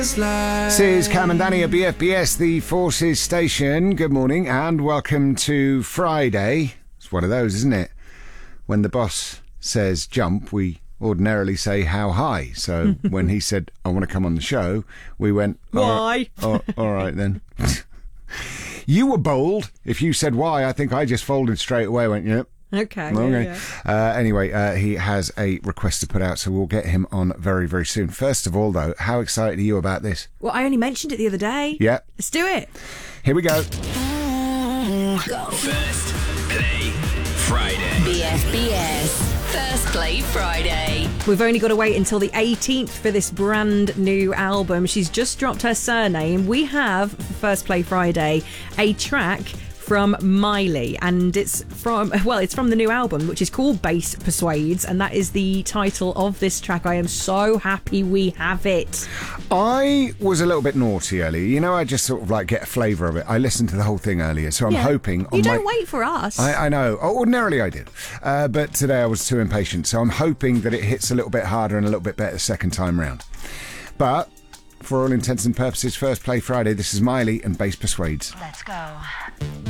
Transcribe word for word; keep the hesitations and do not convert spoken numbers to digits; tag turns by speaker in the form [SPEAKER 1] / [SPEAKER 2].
[SPEAKER 1] This is Cam and Danny at B F B S, the Forces Station. Good morning and welcome to Friday. It's one of those, isn't it? When the boss says jump, we ordinarily say how high. So when he said, I want to come on the show, we went,
[SPEAKER 2] why?
[SPEAKER 1] Oh, all right then. You were bold. If you said why, I think I just folded straight away, went, yep.
[SPEAKER 2] Okay.
[SPEAKER 1] Okay.
[SPEAKER 2] Yeah, yeah.
[SPEAKER 1] Uh, anyway, uh, he has a request to put out, so we'll get him on very, very soon. First of all, though, how excited are you about this?
[SPEAKER 2] Well, I only mentioned it the other day.
[SPEAKER 1] Yeah.
[SPEAKER 2] Let's do it.
[SPEAKER 1] Here we go.
[SPEAKER 3] Go. First Play Friday.
[SPEAKER 4] B F B S First Play Friday.
[SPEAKER 2] We've only got to wait until the eighteenth for this brand new album. She's just dropped her surname. We have, for First Play Friday, a track from Miley, and it's from, well, it's from the new album, which is called Bass Persuades, and that is the title of this track. I am so happy we have it.
[SPEAKER 1] I was a little bit naughty earlier. You know, I just sort of like get a flavour of it. I listened to the whole thing earlier, so I'm
[SPEAKER 2] Yeah.
[SPEAKER 1] hoping... On
[SPEAKER 2] You don't
[SPEAKER 1] my...
[SPEAKER 2] wait for us.
[SPEAKER 1] I, I know. Ordinarily I did. Uh, but today I was too impatient, so I'm hoping that it hits a little bit harder and a little bit better the second time round. But, for all intents and purposes, First Play Friday, this is Miley and Bass Persuades.
[SPEAKER 4] Let's go.